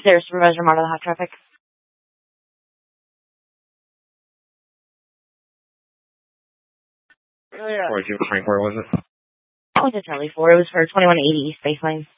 there, Supervisor Monitor the hot traffic. Oh, yeah. 42 Frank, where was it? That was a Charlie 4. It was for 2180 East Baseline.